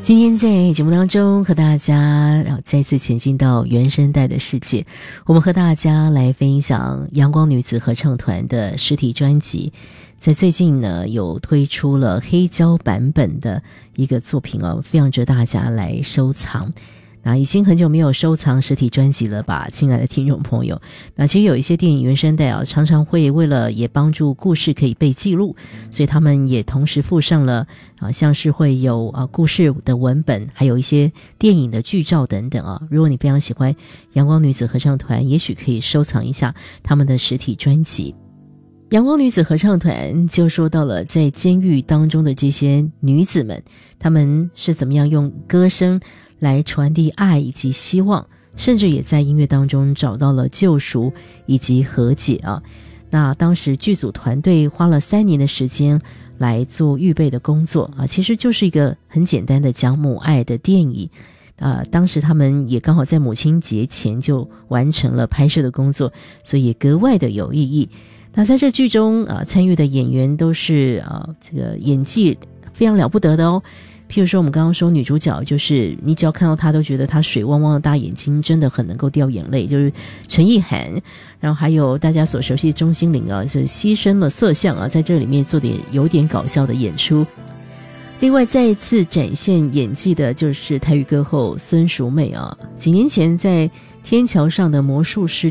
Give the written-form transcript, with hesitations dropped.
今天在节目当中和大家再次前进到原声带的世界，我们和大家来分享阳光女子合唱团的实体专辑，在最近呢有推出了黑胶版本的一个作品非常值得大家来收藏。那已经很久没有收藏实体专辑了吧，亲爱的听众朋友。那其实有一些电影原声带常常会为了也帮助故事可以被记录，所以他们也同时附上了像是会有故事的文本，还有一些电影的剧照等等如果你非常喜欢阳光女子合唱团，也许可以收藏一下他们的实体专辑。阳光女子合唱团就说到了在监狱当中的这些女子们，她们是怎么样用歌声来传递爱以及希望，甚至也在音乐当中找到了救赎以及和解那当时剧组团队花了3年的时间来做预备的工作其实就是一个很简单的讲母爱的电影当时他们也刚好在母亲节前就完成了拍摄的工作，所以也格外的有意义。那在这剧中参与的演员都是这个演技非常了不得的譬如说我们刚刚说女主角，就是你只要看到她都觉得她水汪汪的大眼睛真的很能够掉眼泪，就是陈意涵。然后还有大家所熟悉的钟欣凌是牺牲了色相在这里面做点有点搞笑的演出。另外再一次展现演技的就是台语歌后孙淑媚几年前在天桥上的魔术师